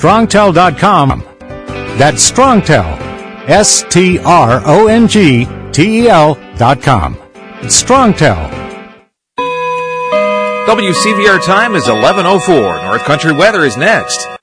StrongTel.com. That's StrongTel. StrongTel.com. StrongTel. WCVR time is 11:04. North Country weather is next.